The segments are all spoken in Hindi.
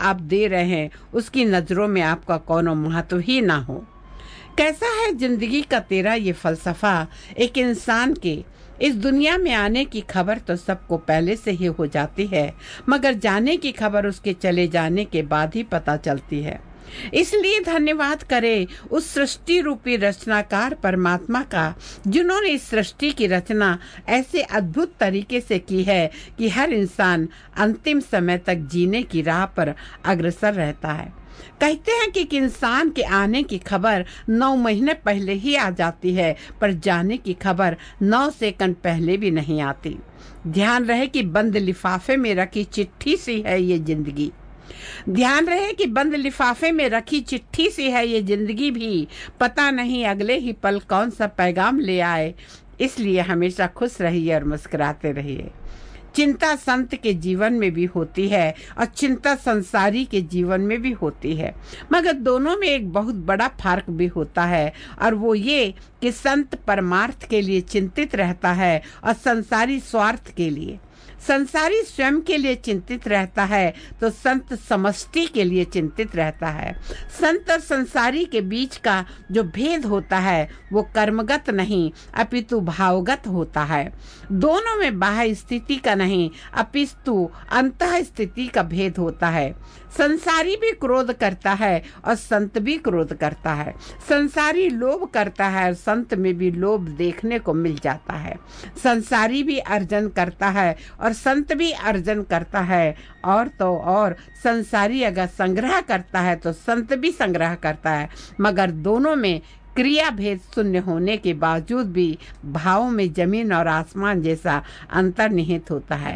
आप दे रहे हैं उसकी नजरों में आपका कोनो महत्व ही ना हो। कैसा है जिंदगी का तेरा ये फलसफा। एक इंसान के इस दुनिया में आने की खबर तो सबको पहले से ही हो जाती है, मगर जाने की खबर उसके चले जाने के बाद ही पता चलती है। इसलिए धन्यवाद करें उस सृष्टि रूपी रचनाकार परमात्मा का, जिन्होंने इस सृष्टि की रचना ऐसे अद्भुत तरीके से की है कि हर इंसान अंतिम समय तक जीने की राह पर अग्रसर रहता है। कहते हैं कि एक इंसान के आने की खबर 9 महीने पहले ही आ जाती है, पर जाने की खबर 9 सेकंड पहले भी नहीं आती। ध्यान रहे कि बंद लिफाफे में रखी चिट्ठी सी है ये जिंदगी। ध्यान रहे कि बंद लिफाफे में रखी चिट्ठी सी है ये जिंदगी भी, पता नहीं अगले ही पल कौन सा पैगाम ले आए। इसलिए हमेशा खुश रहिए और मुस्कुराते रहिए। चिंता संत के जीवन में भी होती है और चिंता संसारी के जीवन में भी होती है, मगर दोनों में एक बहुत बड़ा फर्क भी होता है, और वो ये कि संत परमार्थ के लिए चिंतित रहता है और संसारी स्वार्थ के लिए। संसारी स्वयं के लिए चिंतित रहता है तो संत समष्टि के लिए चिंतित रहता है। संत और संसारी के बीच का जो भेद होता है वो कर्मगत नहीं अपितु भावगत होता है। दोनों में बाह्य स्थिति का नहीं अपितु अंतः स्थिति का भेद होता है। संसारी भी क्रोध करता है और संत भी क्रोध करता है। संसारी लोभ करता है और संत में भी लोभ देखने को मिल जाता है। संसारी भी अर्जन करता है और संत भी अर्जन करता है, और तो और संसारी अगर संग्रह करता है तो संत भी संग्रह करता है, मगर दोनों में क्रिया भेद शून्य होने के बावजूद भी भाव में जमीन और आसमान जैसा अंतर निहित होता है।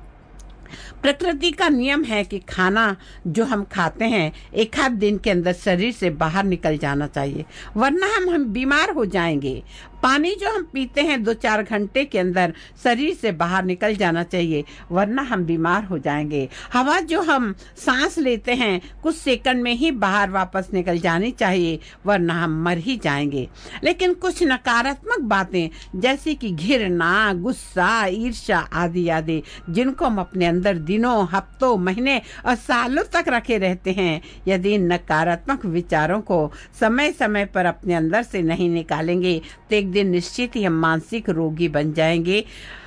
प्रकृति का नियम है कि खाना जो हम खाते हैं 1 दिन के अंदर शरीर से बाहर निकल जाना चाहिए, वरना हम बीमार हो जाएंगे। पानी जो हम पीते हैं 2-4 घंटे के अंदर शरीर से बाहर निकल जाना चाहिए, वरना हम बीमार हो जाएंगे। हवा जो हम सांस लेते हैं कुछ सेकंड में ही बाहर वापस निकल जानी चाहिए, वरना हम मर ही जाएंगे। लेकिन कुछ नकारात्मक बातें जैसे कि घृणा, गुस्सा, ईर्ष्या आदि आदि, जिनको हम अपने अंदर दिनों, हफ्तों, महीने और सालों तक रखे रहते हैं, यदि इन नकारात्मक विचारों को समय समय पर अपने अंदर से नहीं निकालेंगे तो एक दिन निश्चित ही हम मानसिक रोगी बन जाएंगे।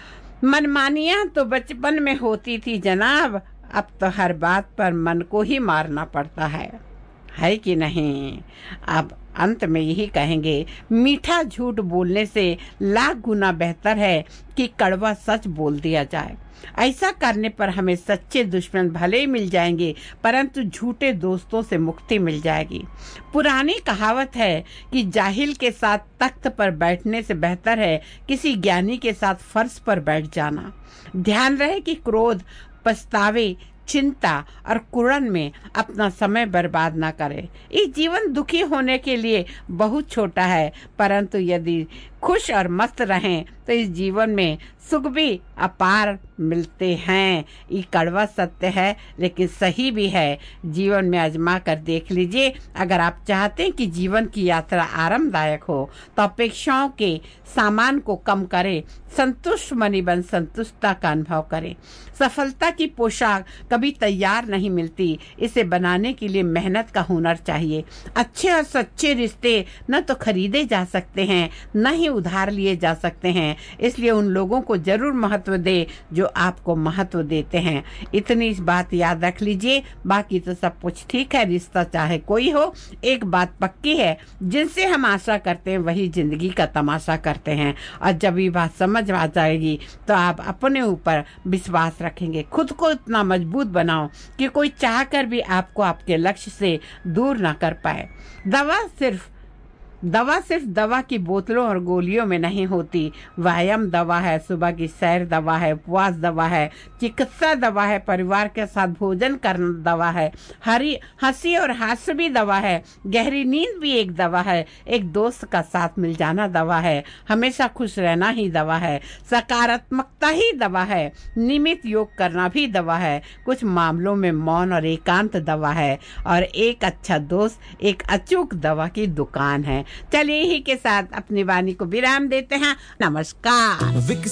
मनमानियां तो बचपन में होती थी जनाब, अब तो हर बात पर मन को ही मारना पड़ता है कि नहीं। अब अंत में यही कहेंगे, मीठा झूठ बोलने से लाख गुना बेहतर है कि कड़वा सच बोल दिया जाए। ऐसा करने पर हमें सच्चे दुश्मन भले ही मिल जाएंगे, परंतु झूठे दोस्तों से मुक्ति मिल जाएगी। पुरानी कहावत है कि जाहिल के साथ तख्त पर बैठने से बेहतर है किसी ज्ञानी के साथ फर्श पर बैठ जाना। ध्यान रहे कि क्रोध, पछतावे, चिंता और कुड़न में अपना समय बर्बाद ना करें। ये जीवन दुखी होने के लिए बहुत छोटा है, परंतु यदि खुश और मस्त रहें तो इस जीवन में सुख भी अपार मिलते हैं। ये कड़वा सत्य है लेकिन सही भी है। जीवन में आजमा कर देख लीजिए। अगर आप चाहते हैं कि जीवन की यात्रा आरामदायक हो तो अपेक्षाओं के सामान को कम करें, संतुष्ट मनी बन संतुष्टता का अनुभव करें। सफलता की पोशाक कभी तैयार नहीं मिलती, इसे बनाने के लिए मेहनत का हुनर चाहिए। अच्छे और सच्चे रिश्ते न तो खरीदे जा सकते हैं न ही उधार लिए जा सकते हैं, इसलिए उन लोगों को जरूर महत्व दे जो आपको महत्व देते हैं। इतनी इस बात याद रख लीजिए, बाकी तो सब कुछ ठीक है। रिश्ता चाहे कोई हो, एक बात पक्की है, जिनसे हम आशा करते हैं वही जिंदगी का तमाशा करते हैं। और जब ये बात समझ आ जाएगी तो आप अपने ऊपर विश्वास रखेंगे। खुद को इतना मजबूत बनाओ कि कोई चाहकर भी आपको आपके लक्ष्य से दूर ना कर पाए। दवा सिर्फ दवा की बोतलों और गोलियों में नहीं होती। व्यायाम दवा है, सुबह की सैर दवा है, उपवास दवा है, चिकित्सा दवा है, परिवार के साथ भोजन करना दवा है, हंसी और हास्य भी दवा है, गहरी नींद भी एक दवा है, एक दोस्त का साथ मिल जाना दवा है, हमेशा खुश रहना ही दवा है, सकारात्मकता ही दवा है, नियमित योग करना भी दवा है, कुछ मामलों में मौन और एकांत दवा है, और एक अच्छा दोस्त एक अचूक दवा की दुकान है। चलिए ही के साथ अपनी वाणी को विराम देते हैं। नमस्कार।